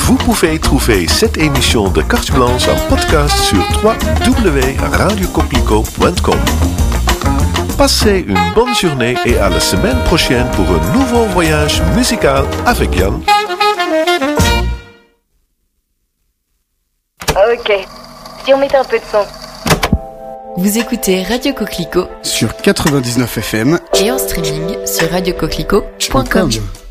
Vous pouvez trouver cette émission de Carte Blanche en podcast sur www.radiocoquelicot.com. Passez une bonne journée et à la semaine prochaine pour un nouveau voyage musical avec Jan. Ok, si on mettait un peu de son. Vous écoutez Radio Coquelicot sur 99 FM et en streaming sur radiocoquelicot.com.